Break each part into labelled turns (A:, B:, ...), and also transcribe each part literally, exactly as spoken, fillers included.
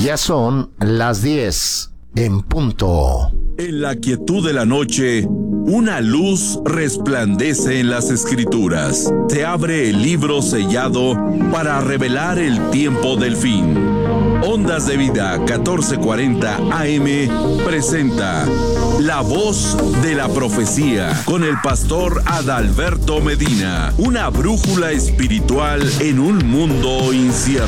A: Ya son las diez en punto.
B: En la quietud de la noche, una luz resplandece en las Escrituras. Se abre el libro sellado para revelar el tiempo del fin. Ondas de Vida catorce cuarenta A M presenta La Voz de la Profecía con el pastor Adalberto Medina, una brújula espiritual en un mundo incierto.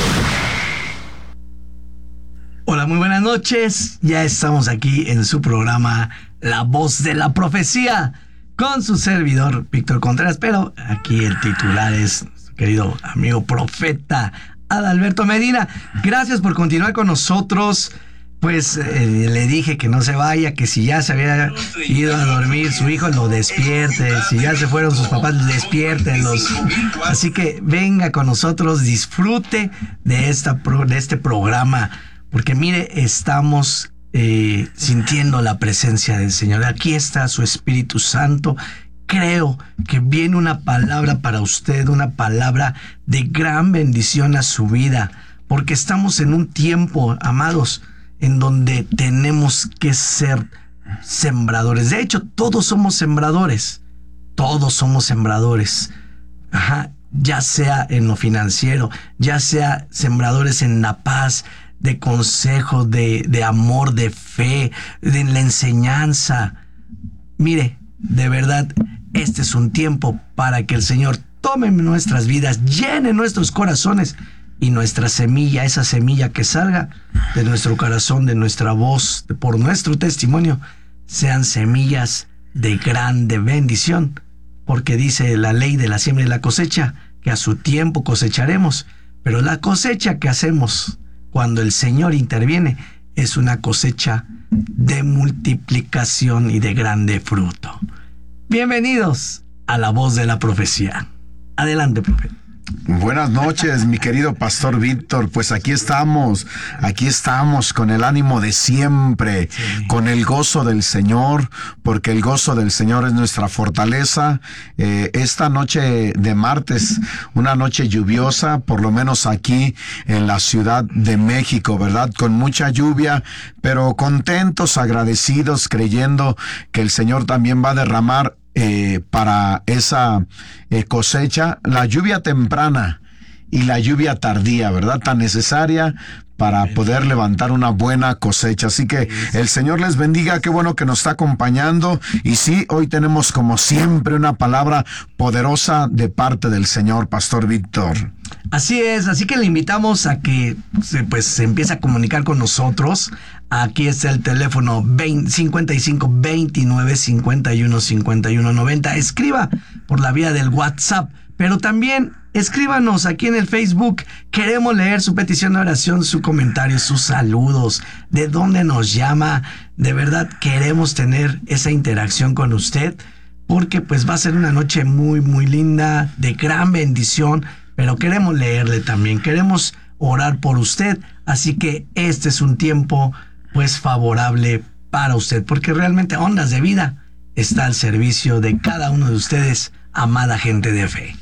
C: Hola, muy buenas noches. Ya estamos aquí en su programa La Voz de la Profecía con su servidor Víctor Contreras, pero aquí el titular es nuestro querido amigo profeta Adalberto Medina. Gracias por continuar con nosotros. Pues eh, le dije que no se vaya, que si ya se había ido a dormir su hijo, lo despierte. Si ya se fueron sus papás, despiértenlos. Así que venga con nosotros, disfrute de, esta pro, de este programa. Porque mire, estamos eh, sintiendo la presencia del Señor. Aquí está su Espíritu Santo. Creo que viene una palabra para usted, una palabra de gran bendición a su vida. Porque estamos en un tiempo, amados, en donde tenemos que ser sembradores. De hecho, todos somos sembradores. Todos somos sembradores. Ajá. Ya sea en lo financiero, ya sea sembradores en la paz, de consejo, de, de amor, de fe, de la enseñanza. Mire, de verdad, este es un tiempo para que el Señor tome nuestras vidas, llene nuestros corazones y nuestra semilla, esa semilla que salga de nuestro corazón, de nuestra voz, de, por nuestro testimonio, sean semillas de grande bendición, porque dice la ley de la siembra y la cosecha, que a su tiempo cosecharemos, pero la cosecha que hacemos cuando el Señor interviene, es una cosecha de multiplicación y de grande fruto. Bienvenidos a La Voz de la Profecía. Adelante, profeta.
D: Buenas noches, mi querido pastor Víctor. Pues aquí estamos, aquí estamos con el ánimo de siempre, sí. Con el gozo del Señor, porque el gozo del Señor es nuestra fortaleza. Eh, esta noche de martes, una noche lluviosa, por lo menos aquí en la Ciudad de México, ¿verdad? Con mucha lluvia, pero contentos, agradecidos, creyendo que el Señor también va a derramar Eh, para esa eh, cosecha, la lluvia temprana y la lluvia tardía, ¿verdad? Tan necesaria para poder levantar una buena cosecha. Así que el Señor les bendiga, qué bueno que nos está acompañando. Y sí, hoy tenemos como siempre una palabra poderosa de parte del Señor, Pastor Víctor.
C: Así es, así que le invitamos a que pues se empiece a comunicar con nosotros. Aquí está el teléfono cincuenta y cinco veintinueve cincuenta y uno cincuenta y uno noventa. Escriba por la vía del WhatsApp, pero también escríbanos aquí en el Facebook. Queremos leer su petición de oración, su comentario, sus saludos, de dónde nos llama. De verdad queremos tener esa interacción con usted, porque pues va a ser una noche muy muy linda, de gran bendición, pero queremos leerle también, queremos orar por usted. Así que este es un tiempo pues favorable para usted, porque realmente Ondas de Vida está al servicio de cada uno de ustedes, amada gente de fe.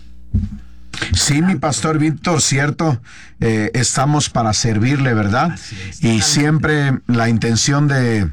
D: Sí, mi pastor Víctor, cierto, eh, estamos para servirle, ¿verdad? Es, y siempre la intención de,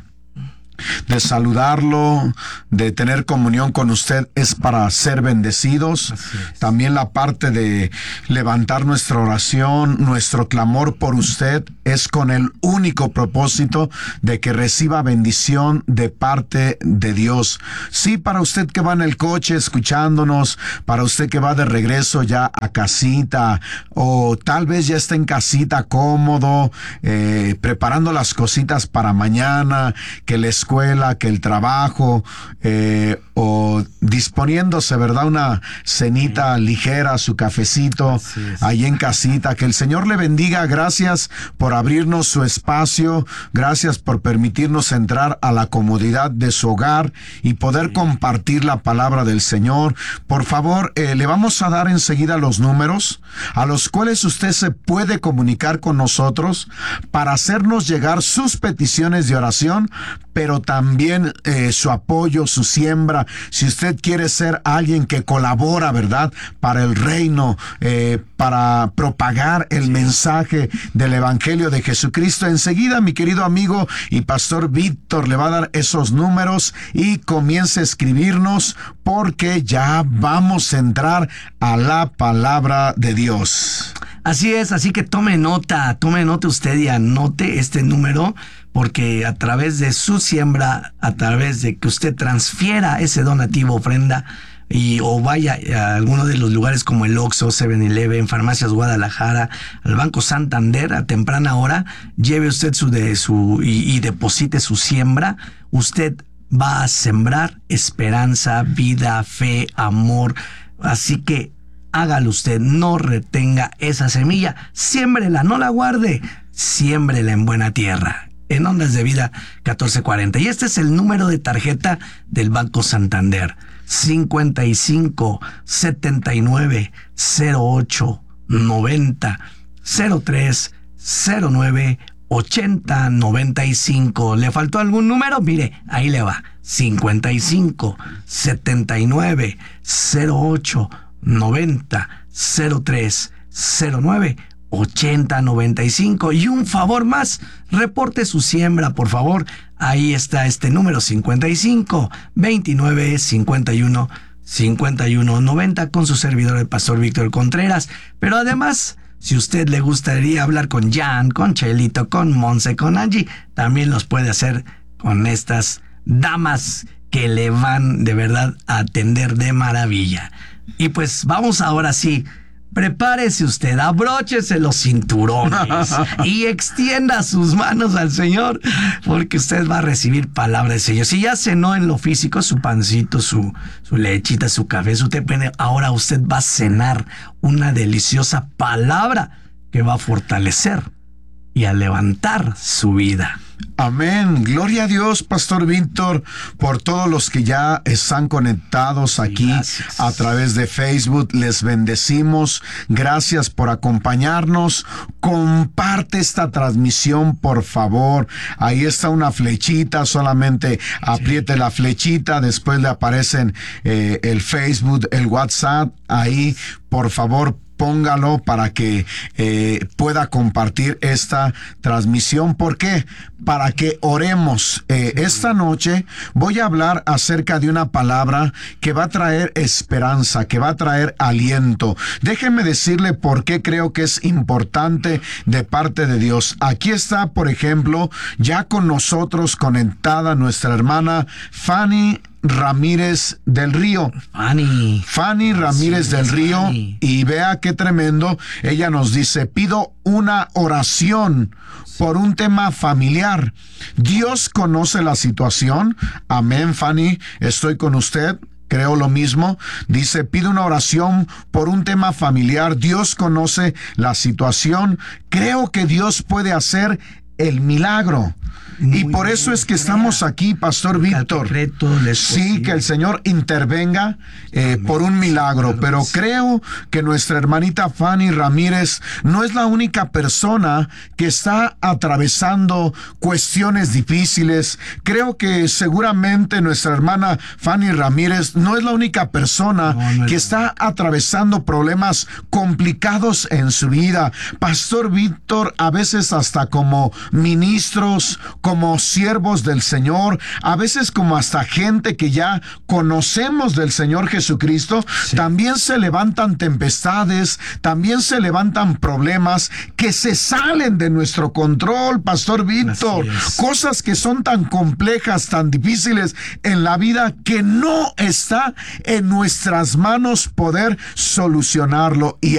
D: de saludarlo, de tener comunión con usted es para ser bendecidos. También la parte de levantar nuestra oración, nuestro clamor por usted es con el único propósito de que reciba bendición de parte de Dios. Sí, para usted que va en el coche escuchándonos, para usted que va de regreso ya a casita, o tal vez ya está en casita cómodo, eh, preparando las cositas para mañana, que la escuela, que el trabajo, eh, o disponiéndose, ¿verdad? Una cenita sí. ligera, su cafecito, sí, sí. ahí en casita. Que el Señor le bendiga. Gracias por abrirnos su espacio. Gracias por permitirnos entrar a la comodidad de su hogar y poder sí. compartir la palabra del Señor. Por favor, eh, le vamos a dar enseguida los números a los cuales usted se puede comunicar con nosotros para hacernos llegar sus peticiones de oración, pero también eh, su apoyo, su siembra, si usted quiere ser alguien que colabora, ¿verdad?, para el reino, eh, para propagar el mensaje del Evangelio de Jesucristo, enseguida mi querido amigo y pastor Víctor le va a dar esos números y comience a escribirnos, porque ya vamos a entrar a la palabra de Dios.
C: Así es, así que tome nota, tome nota usted y anote este número, porque a través de su siembra, a través de que usted transfiera ese donativo, ofrenda, y o vaya a alguno de los lugares como el Oxxo, seven eleven, Farmacias Guadalajara, al Banco Santander, a temprana hora, lleve usted su de su y, y deposite su siembra. Usted va a sembrar esperanza, vida, fe, amor. Así que hágalo usted, no retenga esa semilla, siémbrela, no la guarde, siémbrela en buena tierra. En Ondas de Vida catorce cuarenta. Y este es el número de tarjeta del Banco Santander: cincuenta y cinco, setenta y nueve, cero ocho, noventa, cero tres, cero nueve, ochenta, noventa y cinco. ¿Le faltó algún número? Mire, ahí le va: cincuenta y cinco, setenta y nueve, cero ocho, noventa, cero tres, cero nueve, ochenta, noventa y cinco. Y un favor más, reporte su siembra, por favor. Ahí está este número: cincuenta y cinco, veintinueve, cincuenta y uno, cincuenta y uno, noventa, con su servidor, el pastor Víctor Contreras. Pero además, si usted le gustaría hablar con Jan, con Chelito, con Monse, con Angie, también los puede hacer con estas damas que le van de verdad a atender de maravilla. Y pues vamos ahora sí, prepárese usted, abróchese los cinturones y extienda sus manos al Señor, porque usted va a recibir palabra del Señor. Si ya cenó en lo físico, su pancito, su, su lechita, su café, su té, ahora usted va a cenar una deliciosa palabra que va a fortalecer y a levantar su vida.
D: Amén. Gloria a Dios, Pastor Víctor, por todos los que ya están conectados aquí. Gracias. A través de Facebook. Les bendecimos. Gracias por acompañarnos. Comparte esta transmisión, por favor. Ahí está una flechita. Solamente apriete sí. la flechita. Después le aparecen eh, el Facebook, el WhatsApp. Ahí, por favor, póngalo para que eh, pueda compartir esta transmisión. ¿Por qué? Para que oremos. Eh, esta noche voy a hablar acerca de una palabra que va a traer esperanza, que va a traer aliento. Déjenme decirle por qué creo que es importante de parte de Dios. Aquí está, por ejemplo, ya con nosotros conectada nuestra hermana Fanny Ramírez del Río.
C: Fanny.
D: Fanny Ramírez sí, del Río. Fanny. Y vea qué tremendo. Ella nos dice: pido una oración por un tema familiar. Dios conoce la situación. Amén, Fanny. Estoy con usted. Creo lo mismo. Dice: pido una oración por un tema familiar. Dios conoce la situación. Creo que Dios puede hacer el milagro. Muy y por bien, eso es que estamos aquí, Pastor Víctor. Sí, que el Señor intervenga eh, por un milagro. Claro, pero sí. Creo que nuestra hermanita Fanny Ramírez no es la única persona que está atravesando cuestiones difíciles. Creo que seguramente nuestra hermana Fanny Ramírez no es la única persona no, no que es... está atravesando problemas complicados en su vida. Pastor Víctor, a veces hasta como ministros, como siervos del Señor, a veces como hasta gente que ya conocemos del Señor Jesucristo, sí. También se levantan tempestades, también se levantan problemas que se salen de nuestro control, Pastor Víctor, cosas que son tan complejas, tan difíciles en la vida que no está en nuestras manos poder solucionarlo. Y